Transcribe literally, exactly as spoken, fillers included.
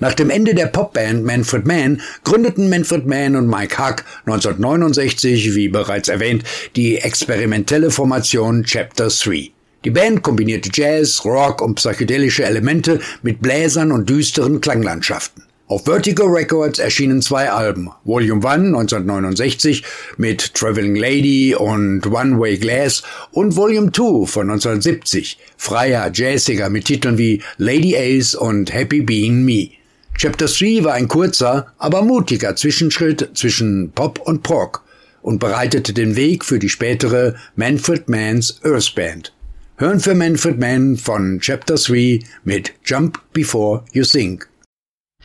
Nach dem Ende der Popband Manfred Mann gründeten Manfred Mann und Mike Hug neunzehnhundertneunundsechzig, wie bereits erwähnt, die experimentelle Formation Chapter drei. Die Band kombinierte Jazz, Rock und psychedelische Elemente mit Bläsern und düsteren Klanglandschaften. Auf Vertigo Records erschienen zwei Alben, Volume eins neunzehnhundertneunundsechzig mit Traveling Lady und One Way Glass und Volume zwei von neunzehnhundertsiebzig, freier, jazziger mit Titeln wie Lady Ace und Happy Being Me. Chapter drei war ein kurzer, aber mutiger Zwischenschritt zwischen Pop und Prog und bereitete den Weg für die spätere Manfred Mann's Earth Band. Hören für Manfred Mann von Chapter drei mit Jump Before You Think.